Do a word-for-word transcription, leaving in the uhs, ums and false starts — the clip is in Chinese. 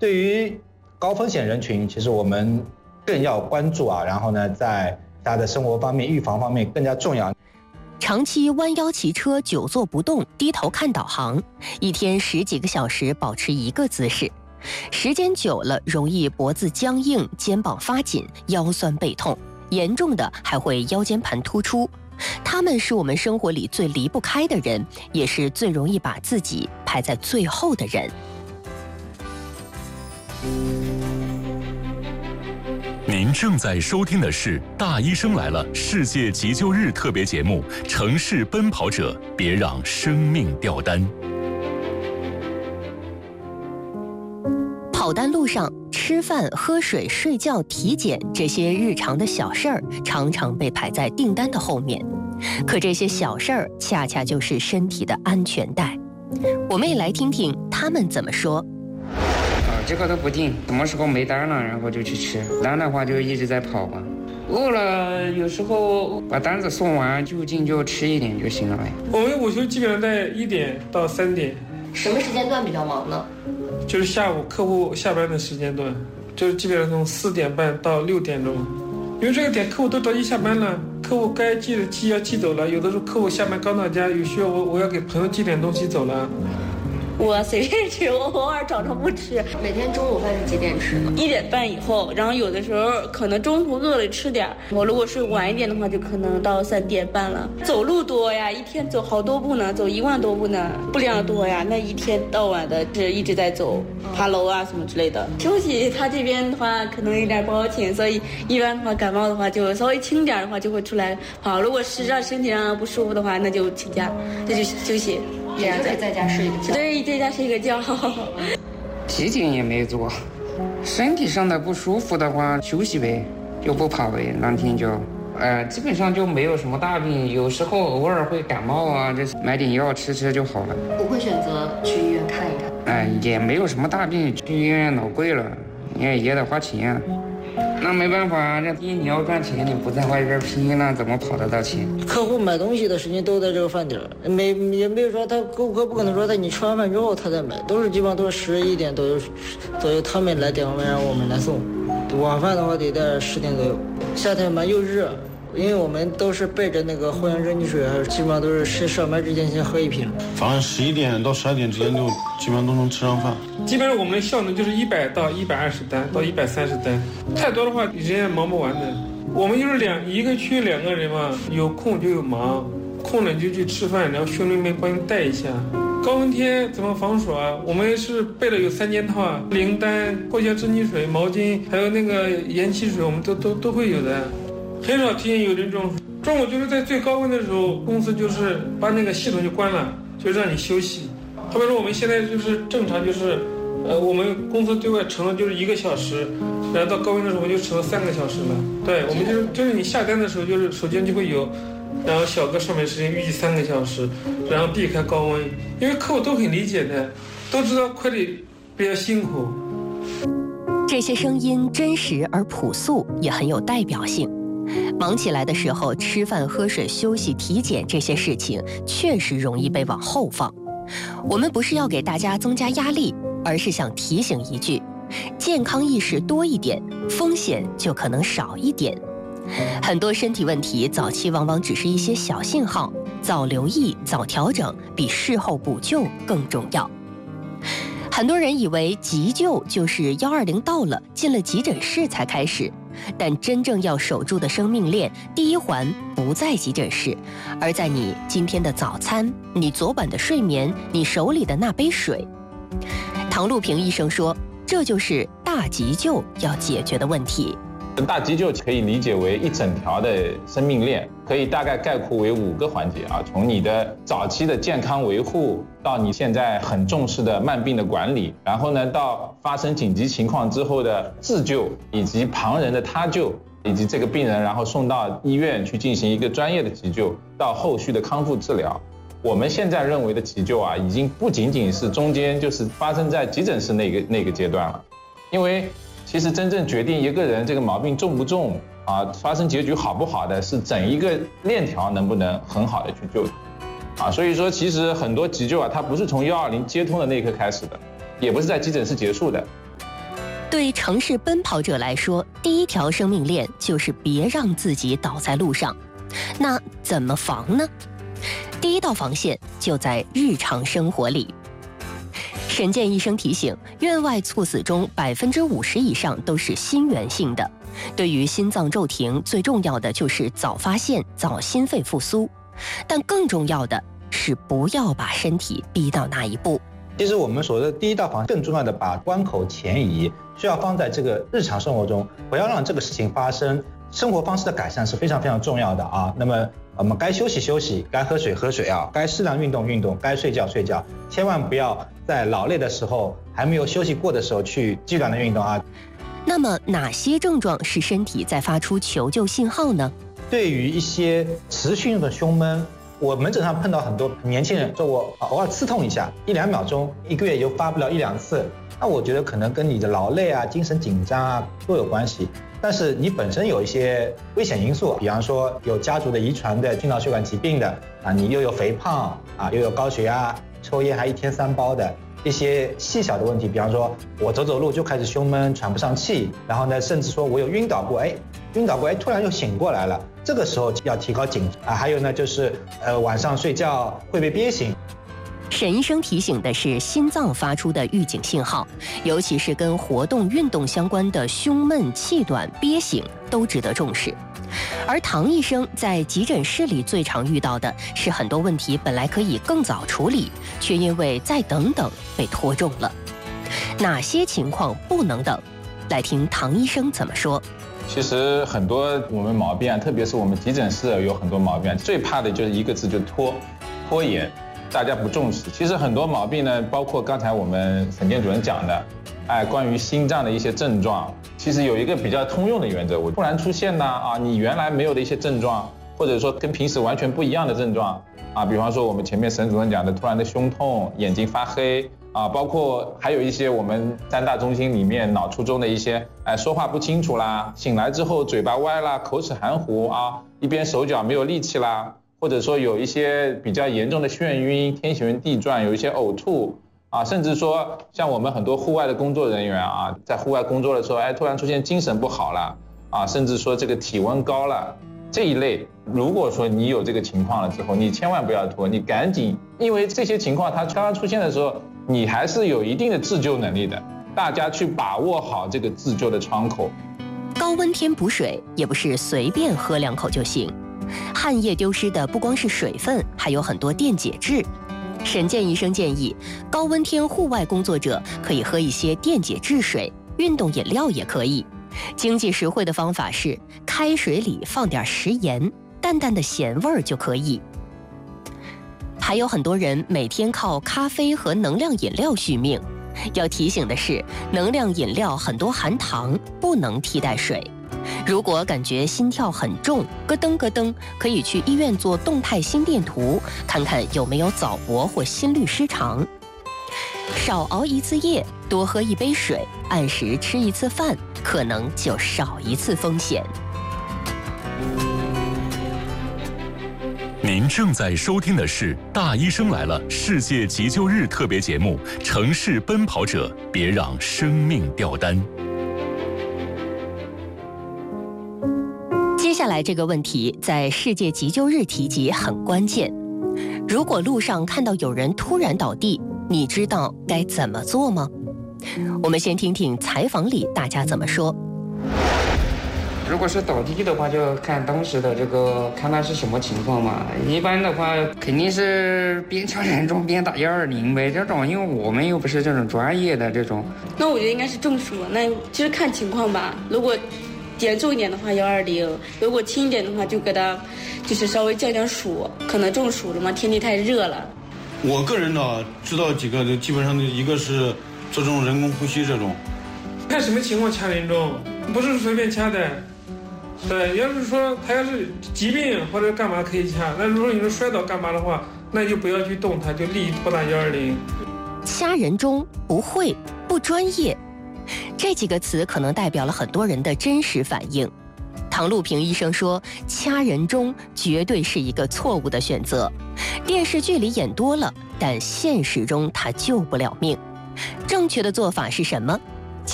对于高风险人群，其实我们更要关注啊，然后呢，在他的生活方面、预防方面更加重要。 长期弯腰骑车、久坐不动、低头看导航，一天十几个小时保持一个姿势，时间久了容易脖子僵硬、肩膀发紧、腰酸背痛，严重的还会腰间盘突出。他们是我们生活里最离不开的人，也是最容易把自己排在最后的人。 您正在收听的是《大医生来了》世界急救日特别节目《城市奔跑者》，别让生命掉单。 跑单路上，吃饭、喝水、睡觉、体检这些日常的小事儿，常常被排在订单的后面。可这些小事儿，恰恰就是身体的安全带。我们也来听听他们怎么说。 这个都不定，什么时候没单了，然后就去吃。单的话就一直在跑吧。饿了，有时候把单子送完，就近就吃一点就行了。 我们午休基本上在一点到三点。 什么时间段比较忙呢？ 就是下午客户下班的时间段，就是基本上从四点半到六点钟。因为这个点客户都着急下班了，客户该寄的寄要寄走了，有的时候客户下班刚到家，有需要我我要给朋友寄点东西走了。 我随便吃，我偶尔早上不吃。 每天中午饭是几点吃呢？ 一点半以后，然后有的时候可能中途饿了吃点。我如果睡晚一点的话，就可能到三点半了。走路多呀，一天走好多步呢，走一万多步呢，步量多呀。那一天到晚的是一直在走，爬楼啊什么之类的。休息他这边的话可能有点不好请，所以一般的话感冒的话就稍微轻点的话就会出来跑。如果是让身体上不舒服的话，那就请假，那就休息。 这样在在家睡一个觉。 对，在家睡个觉。 体检也没做，身体上的不舒服的话休息呗，就不跑呗，当天就，呃，基本上就没有什么大病，有时候偶尔会感冒啊，这买点药吃吃就好了。 不会选择去医院看一看？ 哎、呃，也没有什么大病，去医院老贵了，你也也得花钱啊。那没办法，这第一你要赚钱，你不在外边拼，那怎么跑得到钱？ 客户买东西的时间都在这个饭点，没也没有说他顾客不可能说在你吃完饭之后他再买，都是基本上都是十一点左右左右他们来点外卖让我们来送。晚饭的话得在十点左右。夏天嘛又热，因为我们都是备着那个藿香正气水，基本上都是是上班之前先喝一瓶。 早上十一点到十二点之间就基本上都能吃上饭。 基本上我们的效能就是一百到一百二十单到一百三十单，太多的话人家忙不完的。我们就是两一个区两个人嘛，有空就有忙，空了就去吃饭，然后兄弟们帮你带一下。高温天怎么防暑啊？我们是备了有三件套啊，灵丹、藿香正气水、毛巾，还有那个盐汽水，我们都都都会有的。很少听见有这种中午就是在最高温的时候，公司就是把那个系统就关了，就让你休息。后面说我们现在就是正常就是。呃，我们公司对外承诺就是一个小时，然后到高温的时候我们就承诺三个小时了。对，我们就是就是你下单的时候，就是首先就会有，然后小哥上面时间预计三个小时，然后避开高温，因为客户都很理解的，都知道快递比较辛苦。 这些声音真实而朴素，也很有代表性。忙起来的时候，吃饭、喝水、休息、体检这些事情确实容易被往后放。我们不是要给大家增加压力，而是想提醒一句，健康意识多一点，风险就可能少一点。很多身体问题早期往往只是一些小信号，早留意、早调整比事后补救更重要。很多人以为急救就是一二零到了，进了急诊室才开始，但真正要守住的生命链，第一环不在急诊室，而在你今天的早餐，你昨晚的睡眠，你手里的那杯水。唐路平医生说，这就是大急救要解决的问题。 大急救可以理解为一整条的生命链，可以大概概括为五个环节啊，从你的早期的健康维护，到你现在很重视的慢病的管理，然后呢，到发生紧急情况之后的自救，以及旁人的他救，以及这个病人然后送到医院去进行一个专业的急救，到后续的康复治疗。我们现在认为的急救啊，已经不仅仅是中间就是发生在急诊室那个那个阶段了，因为其实真正决定一个人这个毛病重不重啊，发生结局好不好的，是整一个链条能不能很好的去救啊。所以说，其实很多急救啊，它不是从一二零接通的那一刻开始的，也不是在急诊室结束的， 对城市奔跑者来说，第一条生命链就是别让自己倒在路上。那怎么防呢？第一道防线就在日常生活里。沈健医生提醒，院外猝死中百分之五十以上都是心源性的。对于心脏骤停，最重要的就是早发现、早心肺复苏，但更重要的是不要把身体逼到那一步。 其实我们所说的第一道防，更重要的把关口前移，需要放在这个日常生活中，不要让这个事情发生。生活方式的改善是非常非常重要的啊。那么我们该休息休息，该喝水喝水啊，该适量运动运动，该睡觉睡觉，千万不要在劳累的时候，还没有休息过的时候去极端的运动啊。 那么哪些症状是身体在发出求救信号呢？ 对于一些持续性的胸闷，我门诊上碰到很多年轻人说我偶尔刺痛一下，一两秒钟，一个月又发不了一两次，那我觉得可能跟你的劳累啊、精神紧张啊都有关系。但是你本身有一些危险因素，比方说有家族的遗传的心脑血管疾病的啊，你又有肥胖啊，又有高血压，抽烟还一天三包的。一些细小的问题，比方说我走走路就开始胸闷喘不上气，然后呢甚至说我有晕倒过，哎晕倒过哎突然又醒过来了，这个时候要提高警惕啊。还有呢就是呃晚上睡觉会被憋醒。 沈医生提醒的是心脏发出的预警信号，尤其是跟活动运动相关的胸闷、气短、憋醒都值得重视。而唐医生在急诊室里最常遇到的是很多问题本来可以更早处理，却因为再等等被拖重了。哪些情况不能等？来听唐医生怎么说。 其实很多我们毛病啊，特别是我们急诊室有很多毛病，最怕的就是一个字，就拖拖延，大家不重视。其实很多毛病呢，包括刚才我们沈健主任讲的，哎，关于心脏的一些症状，其实有一个比较通用的原则，我突然出现呢啊，你原来没有的一些症状，或者说跟平时完全不一样的症状啊，比方说我们前面沈主任讲的突然的胸痛、眼睛发黑啊，包括还有一些我们三大中心里面脑卒中的一些，哎，说话不清楚啦，醒来之后嘴巴歪啦，口齿含糊啊，一边手脚没有力气啦，或者说有一些比较严重的眩晕、天旋地转，有一些呕吐。啊，甚至说像我们很多户外的工作人员啊，在户外工作的时候，哎，突然出现精神不好了，啊，甚至说这个体温高了，这一类，如果说你有这个情况了之后，你千万不要拖，你赶紧，因为这些情况它刚刚出现的时候，你还是有一定的自救能力的，大家去把握好这个自救的窗口。 高温天补水也不是随便喝两口就行，汗液丢失的不光是水分，还有很多电解质。沈健医生建议，高温天户外工作者可以喝一些电解质水，运动饮料也可以。经济实惠的方法是开水里放点食盐，淡淡的咸味儿就可以。还有很多人每天靠咖啡和能量饮料续命，要提醒的是，能量饮料很多含糖，不能替代水。如果感觉心跳很重，咯噔咯噔，可以去医院做动态心电图，看看有没有早搏或心律失常。少熬一次夜，多喝一杯水，按时吃一次饭，可能就少一次风险。 您正在收听的是《大医生来了》世界急救日特别节目《城市奔跑者》，别让生命掉单。 接下来这个问题在世界急救日提及很关键。如果路上看到有人突然倒地，你知道该怎么做吗？我们先听听采访里大家怎么说。 如果是倒地的话，就看当时的这个看他是什么情况嘛。一般的话，肯定是边敲人中边打幺二零呗。这种，因为我们又不是这种专业的这种。 那我觉得应该是中暑。那其实看情况吧。如果严重一点的话，幺二零；如果轻一点的话，就给他就是稍微降降暑。可能中暑了嘛，天气太热了。 我个人呢知道几个，就基本上一个是做这种人工呼吸这种。 看什么情况掐人中，不是随便掐的。对，要是说他要是疾病或者干嘛可以掐，那如果你是摔倒干嘛的话，那就不要去动它，就立即拨打幺二零。 掐人中不会不专业，这几个词可能代表了很多人的真实反应。唐路平医生说，掐人中绝对是一个错误的选择。电视剧里演多了，但现实中它救不了命。正确的做法是什么？